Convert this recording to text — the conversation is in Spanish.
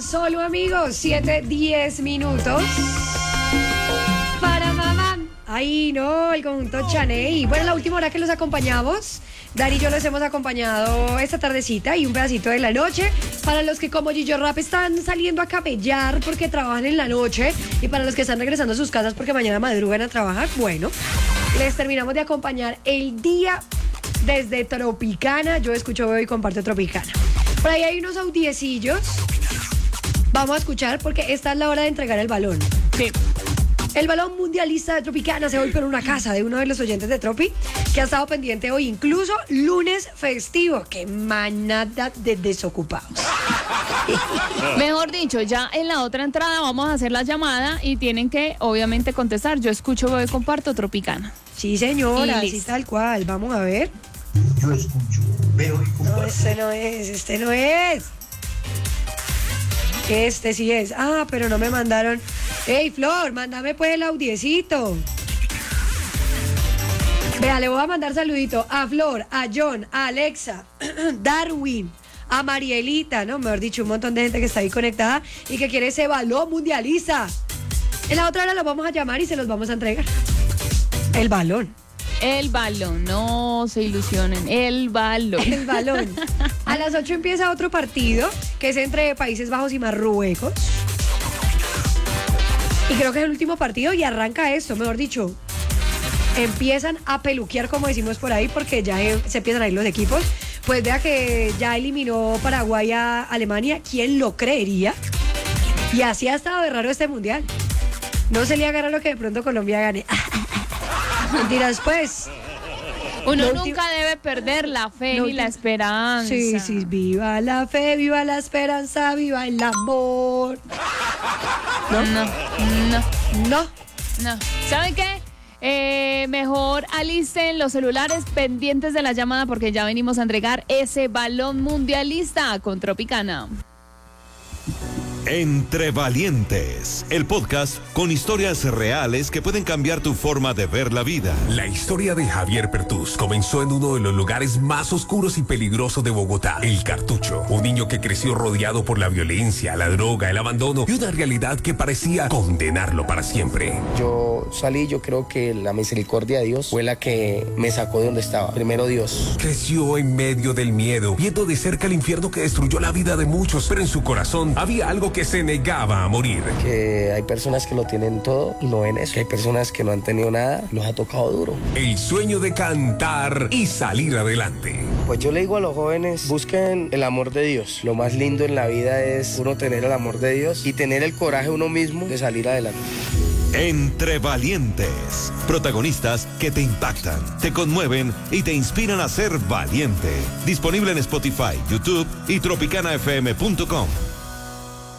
tan solo, amigos, 7:10 minutos. Para mamá. Ay, no, el conjunto Chaney. Bueno, la última hora que los acompañamos, Dari y yo los hemos acompañado esta tardecita y un pedacito de la noche. Para los que como Gillo Rap están saliendo a camellar porque trabajan en la noche, y para los que están regresando a sus casas porque mañana madrugan a trabajar, bueno, les terminamos de acompañar el día desde Tropicana. Yo escucho, veo y comparto Tropicana. Por ahí hay unos audiecillos. Vamos a escuchar porque esta es la hora de entregar el balón. Sí. El balón mundialista de Tropicana se hoy con una casa de uno de los oyentes de Tropi que ha estado pendiente hoy, incluso lunes festivo. ¡Qué manada de desocupados! Mejor dicho, ya en la otra entrada vamos a hacer la llamada y tienen que, obviamente, contestar. Yo escucho, veo y comparto Tropicana. Sí, señora, Y así listo. tal cual. Vamos a ver. Yo escucho, veo y comparto. No, este no es. Este sí es. Ah, pero no me mandaron. Ey, Flor, mándame pues el audiecito. Vea, le voy a mandar saludito a Flor, a John, a Alexa, Darwin, a Marielita, ¿no? Mejor dicho, un montón de gente que está ahí conectada y que quiere ese balón mundialista. En la otra hora los vamos a llamar y se los vamos a entregar. El balón. El balón, no se ilusionen, el balón. El balón. A las 8 empieza otro partido, que es entre Países Bajos y Marruecos. Y creo que es el último partido y arranca esto, mejor dicho. Empiezan a peluquear, como decimos por ahí, porque ya se empiezan a ir los equipos. Pues vea que ya eliminó Paraguay a Alemania. ¿Quién lo creería? Y así ha estado de raro este mundial. No se le agarra lo que de pronto Colombia gane. Mentiras, pues. Uno nunca debe perder la fe ni la esperanza. Sí, sí, viva la fe, viva la esperanza, viva el amor. No. ¿Saben qué? Mejor alisten los celulares pendientes de la llamada porque ya venimos a entregar ese balón mundialista con Tropicana. Entre Valientes, el podcast con historias reales que pueden cambiar tu forma de ver la vida. La historia de Javier Pertús comenzó en uno de los lugares más oscuros y peligrosos de Bogotá, El Cartucho. Un niño que creció rodeado por la violencia, la droga, el abandono y una realidad que parecía condenarlo para siempre. Yo salí, yo creo que la misericordia de Dios fue la que me sacó de donde estaba. Primero Dios. Creció en medio del miedo, viendo de cerca el infierno que destruyó la vida de muchos, pero en su corazón había algo que se negaba a morir. Que hay personas que lo tienen todo y no ven eso. Que hay personas que no han tenido nada, los ha tocado duro. El sueño de cantar y salir adelante. Pues yo le digo a los jóvenes, busquen el amor de Dios. Lo más lindo en la vida es uno tener el amor de Dios y tener el coraje uno mismo de salir adelante. Entre Valientes, protagonistas que te impactan, te conmueven y te inspiran a ser valiente. Disponible en Spotify, YouTube y tropicanafm.com.